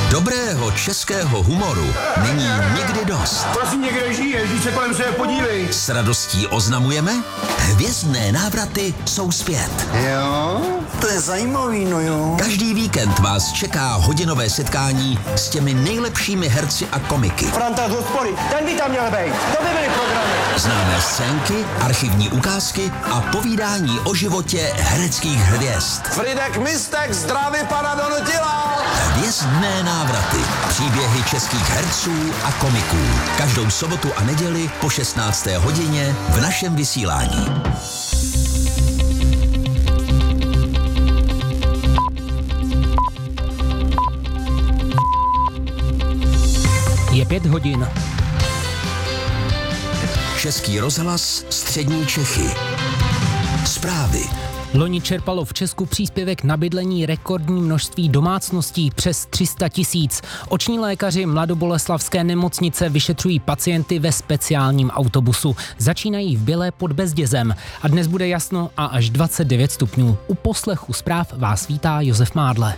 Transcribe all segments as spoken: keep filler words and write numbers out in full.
Dobrého českého humoru není nikdy dost. Prosím, někde žije, žij se kolem sebe podívej. S radostí oznamujeme, hvězdné návraty jsou zpět. Jo, to je zajímavý, no jo. Každý víkend vás čeká hodinové setkání s těmi nejlepšími herci a komiky. Franta z hospody, ten by tam měl být, to by byly programy. Známé scénky, archivní ukázky a povídání o životě hereckých hvězd. Fridek Mistek, zdraví pana Donutila. Hvězdné návraty. Příběhy českých herců a komiků. Každou sobotu a neděli po šestnácté hodině v našem vysílání. Je pět hodin. Český rozhlas, střední Čechy. Zprávy. Loni čerpalo v Česku příspěvek na bydlení rekordní množství domácností přes tři sta tisíc. Oční lékaři Mladoboleslavské nemocnice vyšetřují pacienty ve speciálním autobusu. Začínají v Bělé pod Bezdězem. A dnes bude jasno a až dvacet devět stupňů. U poslechu zpráv vás vítá Josef Mádle.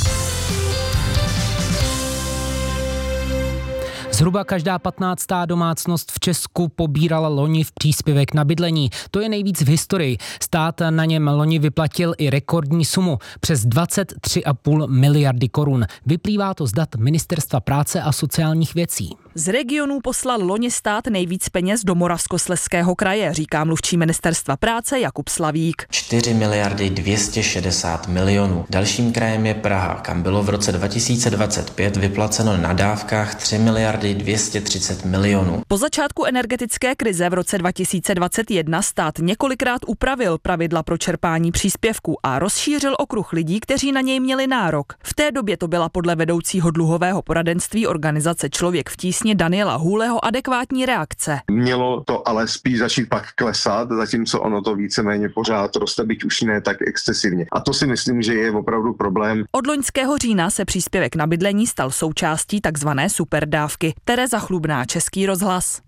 Zhruba každá patnáctá domácnost v Česku pobírala loni v příspěvek na bydlení. To je nejvíc v historii. Stát na něm loni vyplatil i rekordní sumu přes dvacet tři a půl miliardy korun. Vyplývá to z dat Ministerstva práce a sociálních věcí. Z regionů poslal loni stát nejvíc peněz do Moravskoslezského kraje, říká mluvčí Ministerstva práce Jakub Slavík. čtyři miliardy dvě stě šedesát milionů. Dalším krajem je Praha, kam bylo v roce dva tisíce dvacet pět vyplaceno na dávkách tři miliardy dvě stě třicet milionů. Po začátku energetické krize v roce dva tisíce dvacet jedna stát několikrát upravil pravidla pro čerpání příspěvku a rozšířil okruh lidí, kteří na něj měli nárok. V té době to byla podle vedoucího dluhového poradenství organizace Člověk v tísni Daniela Hůleho adekvátní reakce. Mělo to ale spíš začít pak klesat, zatímco ono to víceméně pořád roste, byť už ne tak excesivně. A to si myslím, že je opravdu problém. Od loňského října se příspěvek na bydlení stal součástí takzvané superdávky. Tereza Chlubná, Český rozhlas.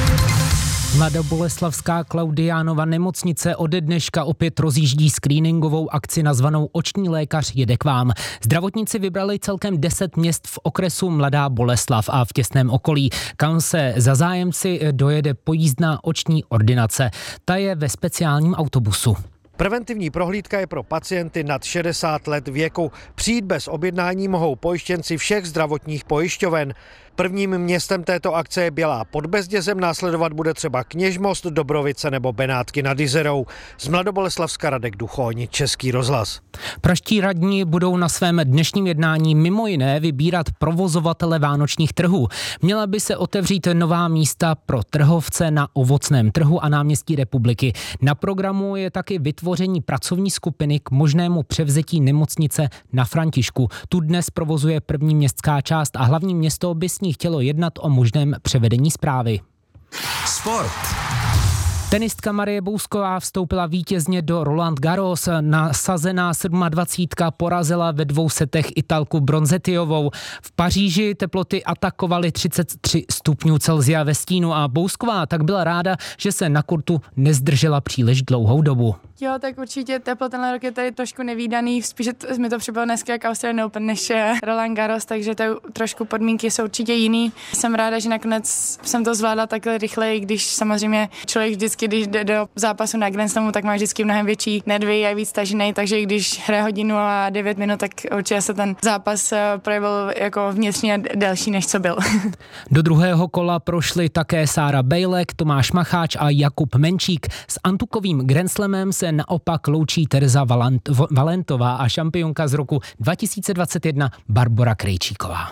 Mladoboleslavská Klaudiánova nemocnice ode dneška opět rozjíždí screeningovou akci nazvanou Oční lékař jede k vám. Zdravotníci vybrali celkem deset měst v okresu Mladá Boleslav a v těsném okolí, kam se za zájemci dojede pojízdná oční ordinace. Ta je ve speciálním autobusu. Preventivní prohlídka je pro pacienty nad šedesát let věku. Přijít bez objednání mohou pojištěnci všech zdravotních pojišťoven. Prvním městem této akce je Bělá pod Bezdězem, následovat bude třeba Kněžmost, Dobrovice nebo Benátky nad Jizerou. Z Mladoboleslavska Radek Duchoň, Český rozhlas. Pražští radní budou na svém dnešním jednání mimo jiné vybírat provozovatele vánočních trhů. Měla by se otevřít nová místa pro trhovce na ovocném trhu a náměstí Republiky. Na programu je taky vytvoření pracovní skupiny k možnému převzetí nemocnice na Františku. Tu dnes provozuje první městská část a hlavní město by s ní chtělo jednat o možném převedení správy. Sport. Tenistka Marie Bousková vstoupila vítězně do Roland Garros. Nasazená dvacítka sedm porazila ve dvou setech Italku Bronzetiovou. V Paříži teploty atakovaly třicet tři stupňů Celsia ve stínu a Bousková tak byla ráda, že se na kurtu nezdržela příliš dlouhou dobu. Jo, tak určitě teplo tenhle rok je tady trošku nevídaný, spíš mi to připadlo dneska jak Australian Open než Roland Garros, takže to trošku podmínky jsou určitě jiný. Jsem ráda, že nakonec jsem to zvládla takhle rychleji, když samozřejmě člověk vždycky, když jde do zápasu na Grand Slamu, tak má vždycky mnohem větší nervy a víc tažený, takže když hraje hodinu a devět minut, tak určitě se ten zápas projevil jako vnitřně delší, než co byl. Do druhého kola prošli také Sára Bejlek, Tomáš Macháč a Jakub Menčík. S antukovým Grand Slamem se naopak loučí Tereza Valent, Valentová a šampionka z roku dva tisíce dvacet jedna Barbora Krejčíková.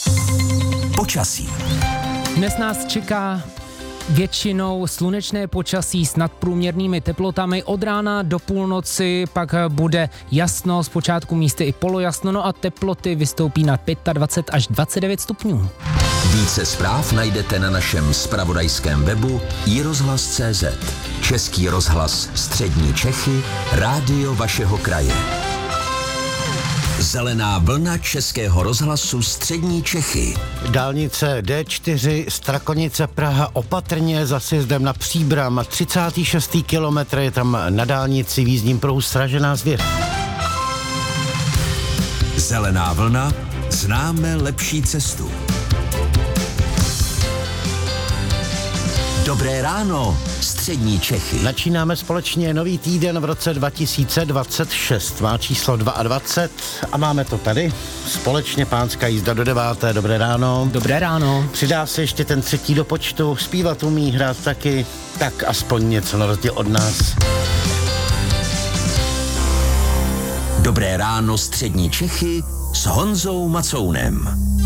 Počasí. Dnes nás čeká většinou slunečné počasí s nadprůměrnými teplotami. Od rána do půlnoci pak bude jasno, zpočátku místy i polojasno, no a teploty vystoupí na dvacet pět až dvacet devět stupňů. Více zpráv najdete na našem zpravodajském webu i rozhlas tečka cé zet. Český rozhlas střední Čechy, rádio vašeho kraje. Zelená vlna Českého rozhlasu střední Čechy. Dálnice D čtyři Strakonice Praha opatrně za sjezdem na Příbram. třicátý šestý kilometr je tam na dálnici v jízdním pruhu Sražená Zvěř. Zelená vlna s Neznáme lepší cestu. Dobré ráno, střední Čechy. Začínáme společně nový týden v roce dva tisíce dvacet šest. Má číslo dvacet dva a máme to tady. Společně pánská jízda do deváté. Dobré ráno. Dobré ráno. Přidá se ještě ten třetí do počtu. Zpívat umí, hrát taky. Tak aspoň něco na rozdíl od nás. Dobré ráno, střední Čechy s Honzou Macounem.